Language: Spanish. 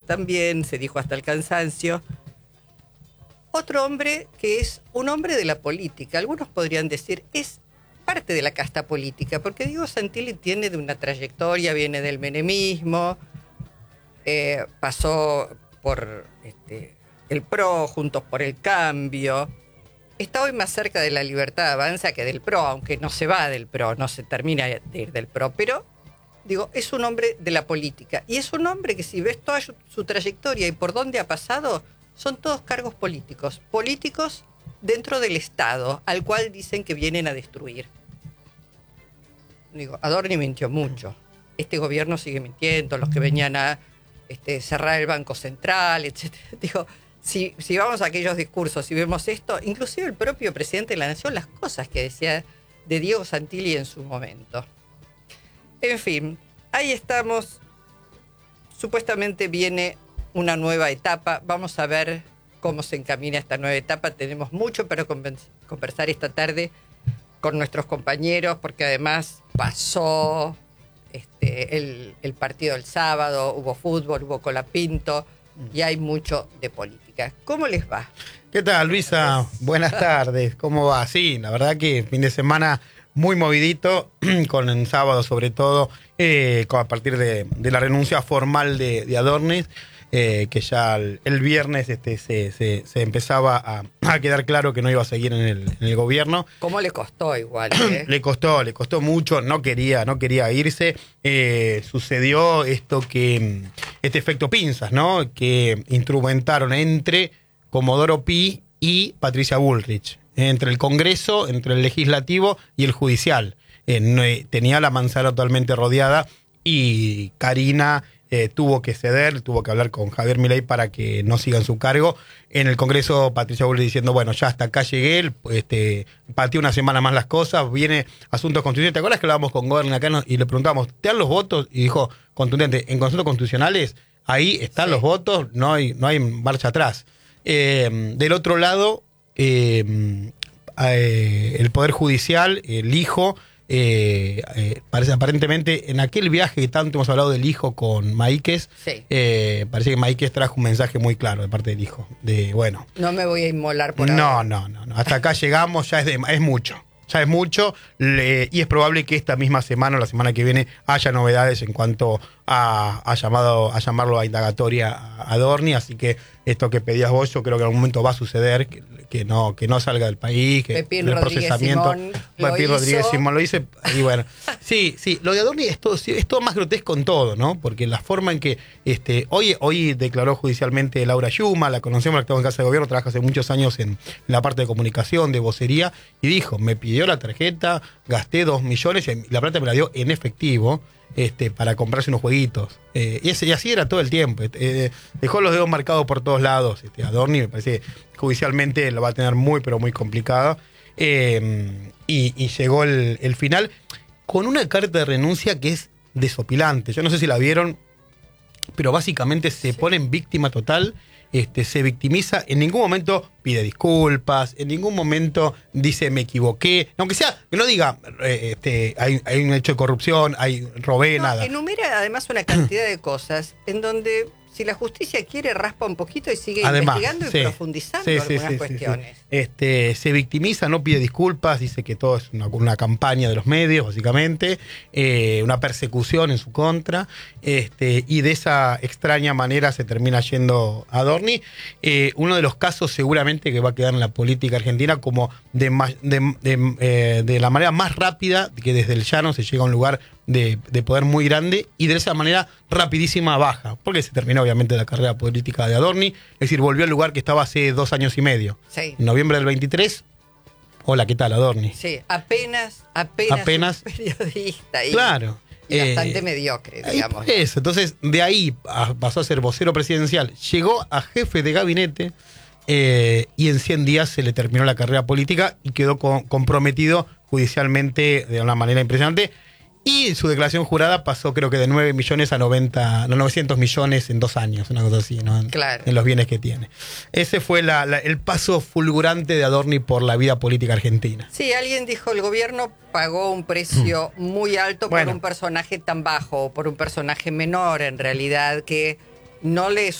también, se dijo hasta el cansancio. Otro hombre que es un hombre de la política, algunos podrían decir, es parte de la casta política, porque Diego Santilli tiene de una trayectoria, viene del menemismo, pasó por el PRO, Juntos por el Cambio, está hoy más cerca de la Libertad Avanza que del PRO, aunque no se va del PRO, no se termina de ir del PRO, pero digo, es un hombre de la política, y es un hombre que si ves toda su trayectoria y por dónde ha pasado, son todos cargos políticos dentro del Estado, al cual dicen que vienen a destruir. Digo, Adorni mintió mucho. Este gobierno sigue mintiendo, los que venían a cerrar el Banco Central, etc. Digo, si vamos a aquellos discursos y vemos esto, inclusive el propio presidente de la Nación, las cosas que decía de Diego Santilli en su momento. En fin, ahí estamos. Supuestamente viene una nueva etapa. Vamos a ver cómo se encamina esta nueva etapa. Tenemos mucho para conversar esta tarde con nuestros compañeros, porque además pasó el partido del sábado, hubo fútbol, hubo colapinto y hay mucho de política. ¿Cómo les va? ¿Qué tal, Luisa? Buenas tardes. ¿Cómo va? Sí, la verdad que fin de semana muy movidito, con el sábado sobre todo, a partir de la renuncia formal de Adorni, que ya el viernes se empezaba a quedar claro que no iba a seguir en el gobierno. ¿Cómo le costó igual? Le costó mucho, no quería irse. Sucedió este efecto pinzas, ¿no? Que instrumentaron entre Comodoro Pi y Patricia Bullrich, entre el Congreso, entre el Legislativo y el Judicial. Tenía la manzana totalmente rodeada y Karina tuvo que ceder, tuvo que hablar con Javier Milei para que no siga en su cargo. En el Congreso, Patricia Bullrich diciendo, bueno, ya hasta acá llegué, pateé una semana más las cosas, viene asuntos constitucionales. ¿Te acuerdas que hablábamos con Gordon acá y le preguntamos, ¿te dan los votos? Y dijo, contundente, en consultas constitucionales, ahí están los votos, no hay marcha atrás. Del otro lado, el Poder Judicial, el hijo, parece aparentemente en aquel viaje que tanto hemos hablado del hijo con Maíquez, sí. Parece que Maíquez trajo un mensaje muy claro de parte del hijo, de bueno, no me voy a inmolar por ahora. No, hasta acá llegamos, ya es mucho. Ya es mucho, y es probable que esta misma semana o la semana que viene haya novedades en cuanto a llamarlo a indagatoria a Adorni, así que esto que pedías vos, yo creo que en algún momento va a suceder, que no salga del país, que Pepín procesamiento. Pepín Rodríguez Simón lo dice, y bueno, sí, lo de Adorni es todo más grotesco en todo, ¿no? Porque la forma en que hoy declaró judicialmente Laura Yuma, la conocemos, la que estaba en Casa de Gobierno, trabaja hace muchos años en la parte de comunicación, de vocería, y dijo, me pidió la tarjeta, gasté 2 millones y la plata me la dio en efectivo para comprarse unos jueguitos. Y así era todo el tiempo. Dejó los dedos marcados por todos lados. Adorni me parece que judicialmente lo va a tener muy, pero muy complicado. Y llegó el final con una carta de renuncia que es desopilante. Yo no sé si la vieron, pero básicamente se pone en víctima total. Se victimiza, en ningún momento pide disculpas, en ningún momento dice me equivoqué, aunque sea, que no diga hay un hecho de corrupción, robé, nada. Enumera además una cantidad de cosas en donde si la justicia quiere raspa un poquito y sigue investigando y profundizando algunas cuestiones. Se victimiza, no pide disculpas, dice que todo es una campaña de los medios, básicamente, una persecución en su contra, y de esa extraña manera se termina yendo Adorni. Uno de los casos seguramente que va a quedar en la política argentina como de la manera más rápida, que desde el llano se llega a un lugar de poder muy grande y de esa manera rapidísima baja, porque se terminó obviamente la carrera política de Adorni, es decir, volvió al lugar que estaba hace 2 años y medio. Sí. En noviembre del 23, hola, ¿qué tal, Adorni? Sí, apenas un periodista y, claro, y bastante mediocre, digamos. Eso, entonces de ahí pasó a ser vocero presidencial, llegó a jefe de gabinete y en 100 días se le terminó la carrera política y quedó comprometido judicialmente de una manera impresionante. Y su declaración jurada pasó creo que de 9 millones a 900 millones en 2 años, una cosa así, ¿no? Claro. En los bienes que tiene. Ese fue el paso fulgurante de Adorni por la vida política argentina. Sí, alguien dijo, el gobierno pagó un precio muy alto por un personaje tan bajo, por un personaje menor en realidad, que no le